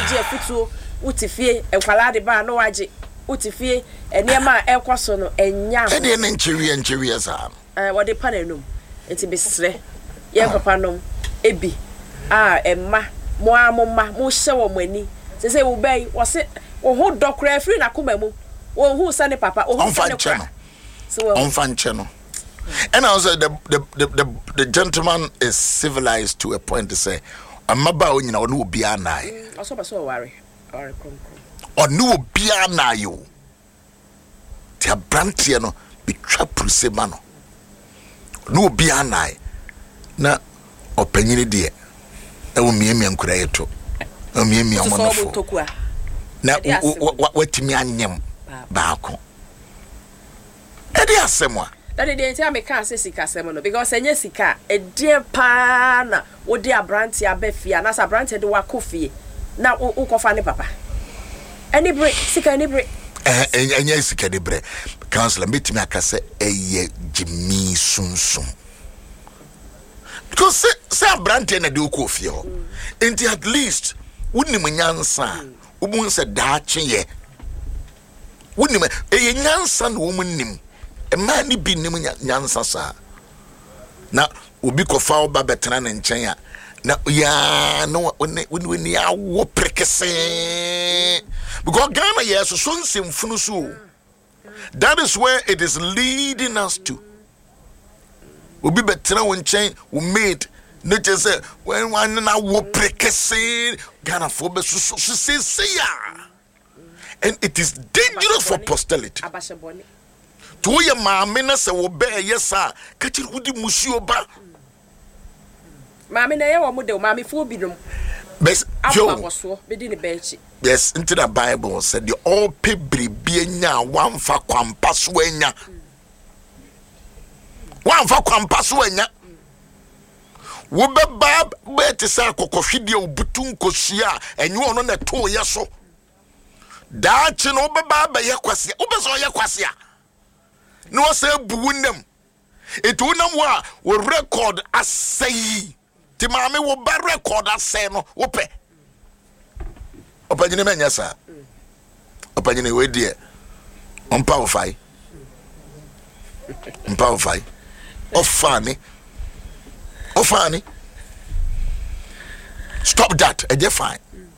waje afutuo utifie enkwala de ba no waje utifie enema ekoso no enya ene ne nchewie sa wo de panenum enti besre ye papa nom ebi emma mo amoma mo hye wo mani se wo bai wo se wo ho dokra free na koma mu wo hu sa ne papa wo hu sa ne kwa so on fanche no. And also the gentleman is civilized to a point to say amaba onyina onu obi anai so worry krom onu obi anai o ti abrantie no betwa prusema no nu obi anai na opanyini de ewo miemia nkura yeto miemia monofo na watimi anyem baako edi asemwa that the entire me can say sika semo no because enye sika e die pa na wo de abranti abefia na sa abranti de wa kofie na wo kofa ne papa any break sika any break enye sika de break counselor metimi akase eye Jimmy Sunsum because say abranti na de kofie ho enti at least wonim nyansa wo mu se daache ye wonim eye nyansa na wo munim man ni bi nim nyansa sa na obi kofa oba betena ne nchen a na ya no when ya wo prekese because Ghana yes so nsimfunu so that is where it is leading us to obi betena wo nchen wo made no just say when one na wo prekese Ghana for be so say ya and it is dangerous for posterity to ye maame na se wo be yesa ka ti wudi musuo ba maame na ye wo mo de maame fu obinom bes yo be di ne benchi yes into the Bible said the all people be nya wanfa kwampa so anya wanfa kwampa so anya wo be ba be te sa kokohwede obutu nkosia enwe ono na to ye so daachi no be ba ye kwase wo be so ye kwase a no say buwunem etunam wa wo record asai ti maame wo ba record asai no wo pe opanyine menya sa opanyine we die ompa ofai ofani stop that eje fine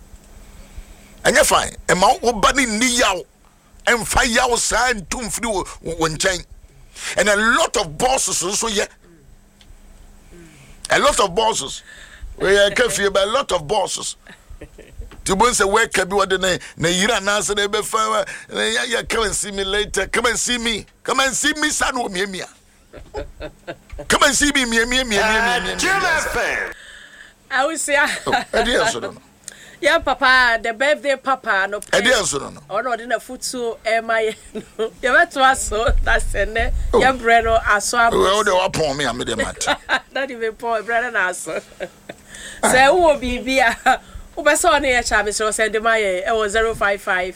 e ma wo ba ni yawo and fire sign to free one chain and a lot of bosses also yeah a lot of bosses we are careful about a lot of bosses to bones a work can be what the na yira na say they be fine ya come and see me later come and see me son wo me come and see me I will say yeah, papa, the birthday papa no. Oh no, didn't foot so my no. You went to us so that's and your brother aso. Well, they were upon me, I made a matter. Not even poor brother aso. Say who be who be so near Chavis so send my it was 055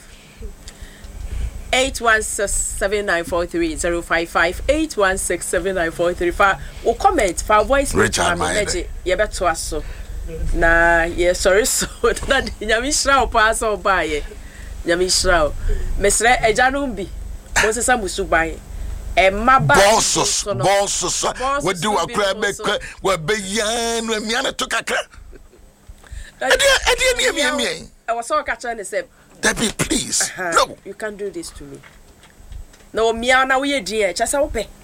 8167943 055 8167943 or comment for voice message. You better to us so. Na ye sorry so na nyami shraw pass o baye nyami shraw mesre ejanu bi mo sesa musuban e maba bossos we do akra be we be yan we miana to kakra edi mi I was so catch and say Debbie please no you can't do this to me no miana we die chasa wo pe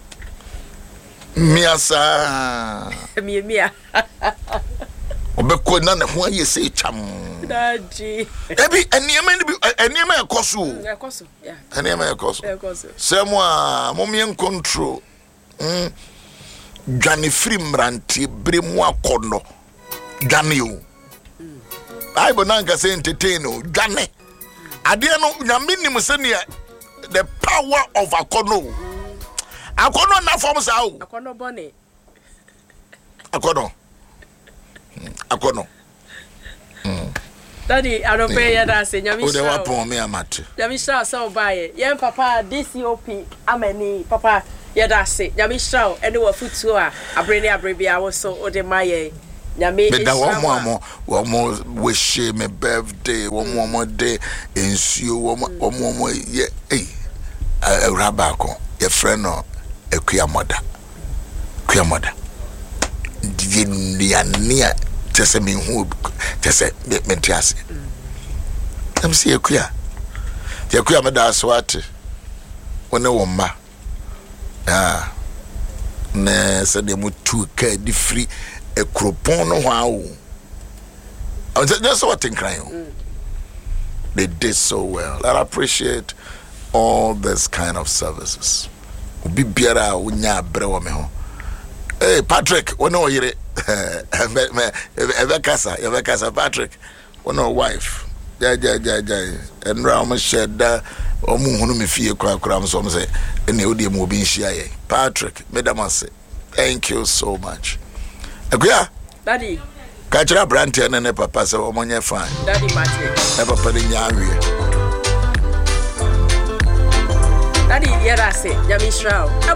miasa mia obeko na ne ho aye say cham daji ebi eniema ekoso yeah eniema ekoso semo a momien control dwane free mranti bremu akono dwane o Bible nanka say entertain o dwane ade no nyaminim se ne the power of akono na form sa o akono bone akono Daddy, I don't pay ya that say nyami sha. O de wa pon me amate. Nyami sha so buy. Yen papa DCOP amani papa ya that say nyami sha any wa futu a abreni abrebia wo so o de maye nyame me da womo wish me birthday womo day ensio womo ye rabako your friend no Kuyamoda Diania tese me hu tese me tiase am see Kuya me da swate wona wo ma na se de mutu ka di free e kropon no hwa wo that's what in crying they did so well. I appreciate all this kind of services. Obi biara unya brewo me ho. Hey Patrick, one o yire Evekasa Patrick, one o wife. Ja and round shed da omu hunu me fie kwa am so say ene odi mu obi nhia ye. Patrick, madam say thank you so much. Akuya Daddy Kachira brand ne papa say omonye fine. Daddy Martin. E papa de nyawe. Daddy yera say Jamishrao.